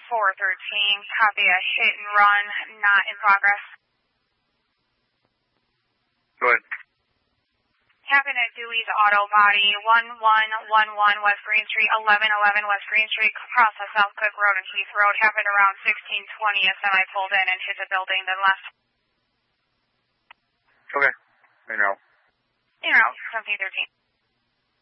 413. Copy a hit and run, not in progress. Go ahead. Happened at Dewey's Auto Body, 1111 West Green Street, 1111 West Green Street, across the South Cook Road and Heath Road. Happened around 1620 as semi pulled in and hit the building, then left. Okay. I know. 1713.